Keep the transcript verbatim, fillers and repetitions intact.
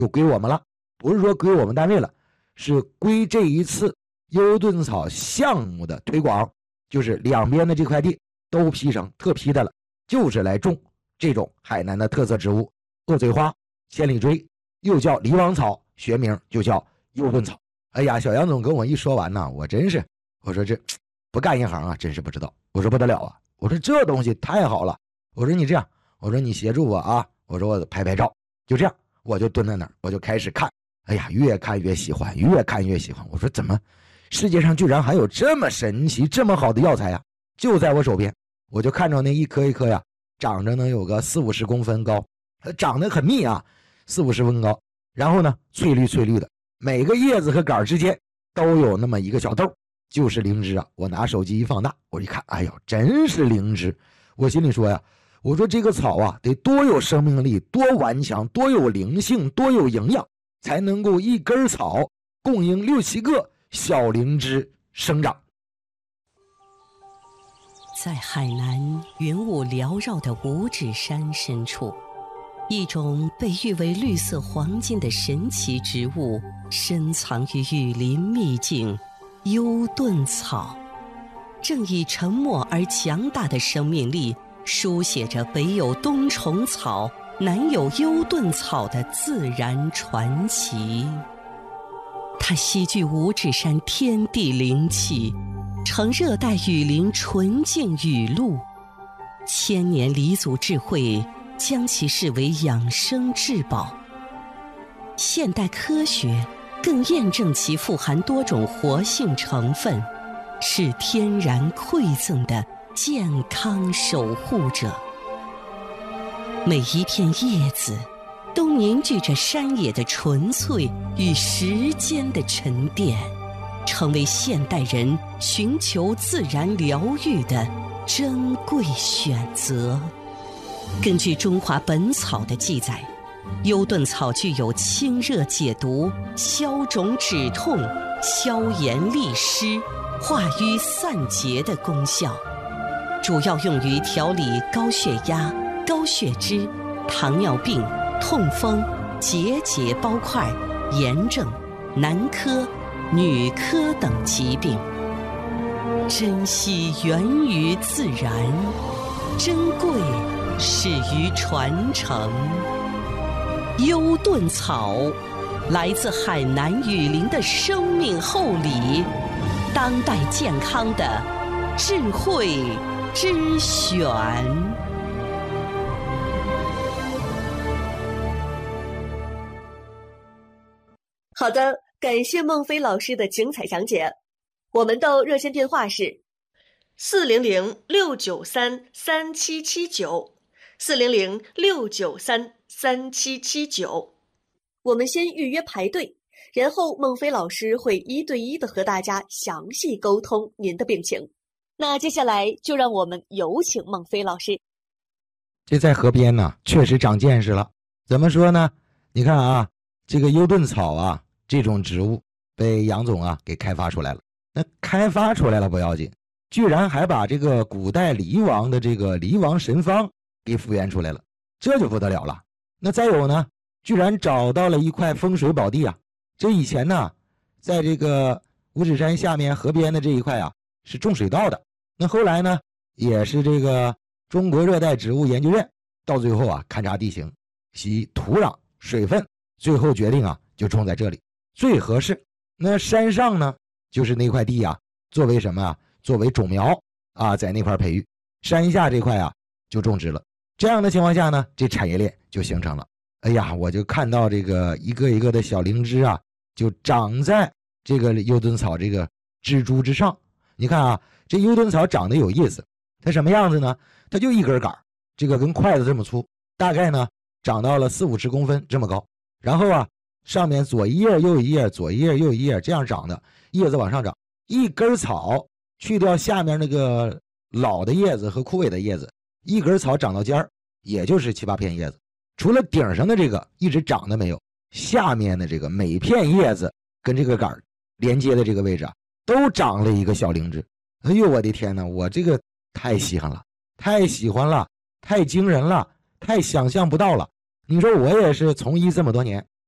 就归我们了，不是说归我们单位了，是归这一次优盾草项目的推广，就是两边的这块地都批成特批的了，就是来种这种海南的特色植物鹤嘴花、千里锥，又叫狸王草，学名就叫优盾草。哎呀，小杨总跟我一说完呢，我真是，我说这不干一行啊，真是不知道。我说不得了啊，我说这东西太好了。我说你这样，我说你协助我啊，我说我拍拍照，就这样，我就蹲在那儿，我就开始看。哎呀，越看越喜欢，越看越喜欢。我说怎么世界上居然还有这么神奇、这么好的药材呀？就在我手边，我就看着那一颗一颗呀，长着能有个四五十公分高，长得很密啊，四五十分高。然后呢，翠绿翠绿的，每个叶子和杆之间都有那么一个小豆，就是灵芝啊。我拿手机一放大，我一看，哎呦，真是灵芝。我心里说呀，我说这个草啊，得多有生命力，多顽强，多有灵性，多有营养，才能够一根草供应六七个小灵芝生长。 在海南云雾缭绕的五指山深处，一种被誉为绿色黄金的神奇植物深藏于雨林秘境优盾草，正以沉默而强大的生命力书写着北有冬虫草，南有优盾草的自然传奇。它吸聚五指山天地灵气，成热带雨林纯净雨露，千年黎祖智慧将其视为养生至宝。现代科学更验证其富含多种活性成分，是天然馈赠的健康守护者。每一片叶子都凝聚着山野的纯粹与时间的沉淀，成为现代人寻求自然疗愈的珍贵选择。根据《中华本草》的记载，优盾草具有清热解毒、消肿止痛、消炎利湿、化瘀散结的功效，主要用于调理高血压、高血脂、糖尿病、痛风、结节包块、炎症、男科、女科等疾病。珍惜源于自然，珍贵始于传承。优盾草来自海南雨林的生命厚礼，当代健康的智慧之选。 好的，感谢孟非老师的精彩讲解。我们的热线电话是四零零六九三三七七九，四零零六九三三七七九。我们先预约排队，然后孟非老师会一对一的和大家详细沟通您的病情。那接下来就让我们有请孟非老师。 这在河边呢，确实长见识了。怎么说呢？你看啊，这个优盾草啊，这种植物被杨总啊给开发出来了。那开发出来了不要紧，居然还把这个古代黎王的这个黎王神方给复原出来了，这就不得了了。那再有呢，居然找到了一块风水宝地啊！这以前呢，在这个五指山下面河边的这一块啊，是种水稻的。那后来呢，也是这个中国热带植物研究院到最后啊，勘察地形、其土壤、水分，最后决定啊，就种在这里最合适。那山上呢，就是那块地啊，作为什么啊？作为种苗啊，在那块培育。山下这块啊，就种植了。这样的情况下呢，这产业链就形成了。哎呀，我就看到这个一个一个的小灵芝啊，就长在这个优盾草这个蜘蛛之上。你看啊，这优盾草长得有意思，它什么样子呢？它就一根杆，这个跟筷子这么粗，大概呢长到了四五十公分这么高。然后啊，上面左一叶右一叶，左一叶右一叶，这样长的，叶子往上长。一根草去掉下面那个老的叶子和枯萎的叶子，一根草长到尖儿，也就是七八片叶子。除了顶上的这个一直长的没有，下面的这个每片叶子跟这个杆连接的这个位置啊，都长了一个小灵芝。哎呦，我的天哪，我这个太稀罕了，太喜欢了，太惊人了，太想象不到了。你说我也是从医这么多年，